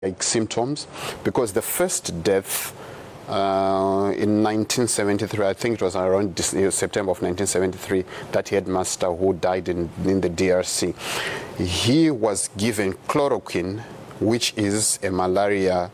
like symptoms, because the first death in 1973, I think it was around September of 1973, that headmaster who died in the DRC. He was given chloroquine, which is a malaria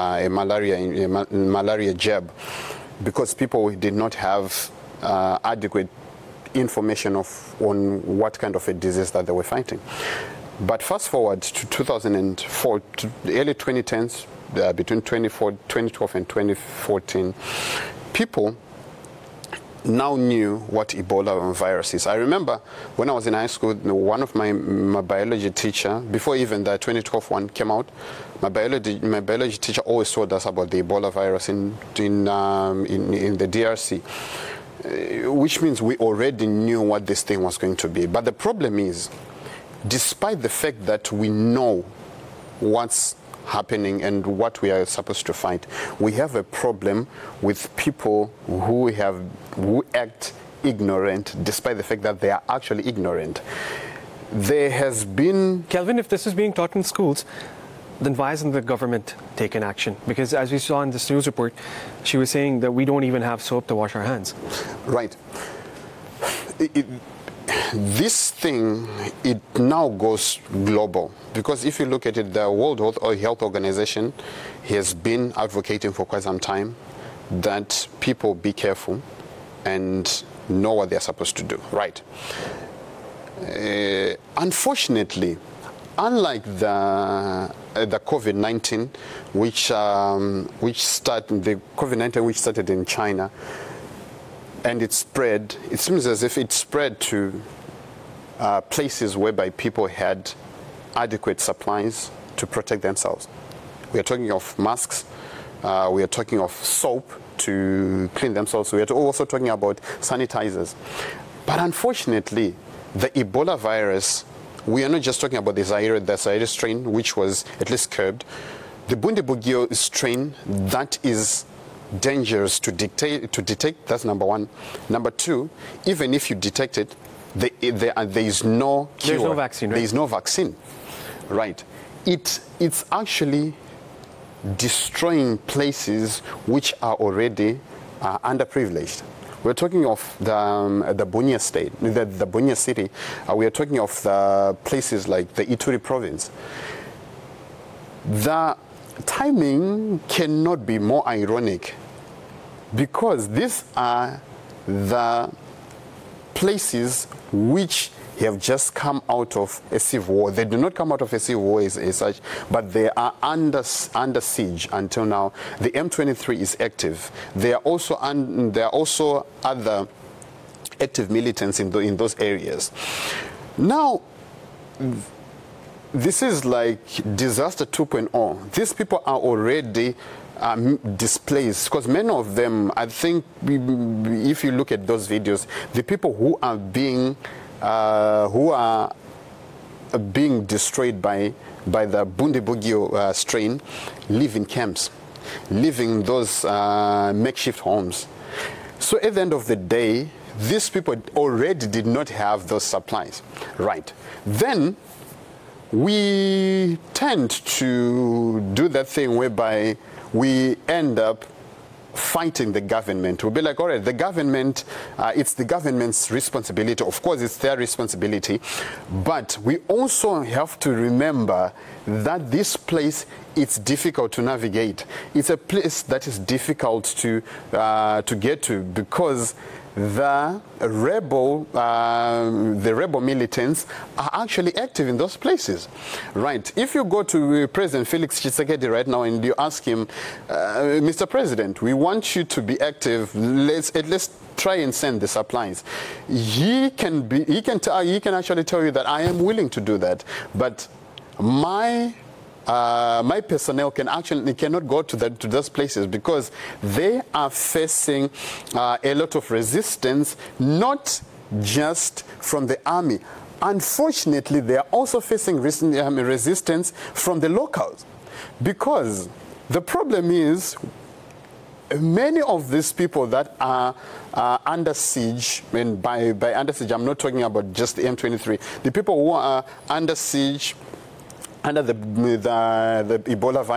jab, because people did not have adequate information on what kind of a disease that they were fighting. But fast forward to 2004, to the early 2010s, between 2012 and 2014, people now knew what Ebola virus is. I remember when I was in high school, one of my biology teacher, before even the 2012 one came out, my biology teacher always told us about the Ebola virus in the DRC, which means we already knew what this thing was going to be. But the problem is, despite the fact that we know what's happening and what we are supposed to fight, we have a problem with people who act ignorant, despite the fact that they are actually ignorant. There has been... Kelvin, if this is being taught in schools, then why hasn't the government taken action? Because as we saw in this news report, she was saying that we don't even have soap to wash our hands. Right. This thing, it now goes global, because if you look at it, the World Health Organization has been advocating for quite some time that people be careful and know what they're supposed to do. Right. Unfortunately, unlike the COVID-19, which started in China, and it spread, it seems as if it spread to places whereby people had adequate supplies to protect themselves. We are talking of masks, we are talking of soap to clean themselves, we are also talking about sanitizers. But unfortunately, the Ebola virus, we are not just talking about the Zaire strain, which was at least curbed. The Bundibugyo strain, that is dangerous to detect, that's number one. Number two, even if you detect it, there is no cure. There's no vaccine, right? There is no vaccine, right? It's actually destroying places which are already underprivileged. We're talking of the Bunia state, the Bunia city. We are talking of the places like the Ituri province. The timing cannot be more ironic, because these are the places which have just come out of a civil war. They do not come out of a civil war as such, but they are under siege until now. The M23 is active. There are also other active militants in those areas. Now, this is like disaster 2.0. These people are already displaced, because many of them, I think, if you look at those videos, the people who are being destroyed by the Bundibugyo strain live in camps, live in those makeshift homes. So at the end of the day, these people already did not have those supplies. Right. Then we tend to do that thing whereby we end up fighting the government. We'll be like, all right, the government, it's the government's responsibility. Of course, it's their responsibility. But we also have to remember that this place, it's difficult to navigate. It's a place that is difficult to get to, because the rebel militants are actually active in those places, right? If you go to President Felix Tshisekedi right now and you ask him, Mr. President, we want you to be active. Let's try and send the supplies. He can actually tell you that I am willing to do that, but my personnel cannot go to those places, because they are facing a lot of resistance, not just from the army. Unfortunately, they are also facing resistance from the locals, because the problem is many of these people that are under siege, and by under siege, I'm not talking about just the M23, the people who are under siege under the Ebola virus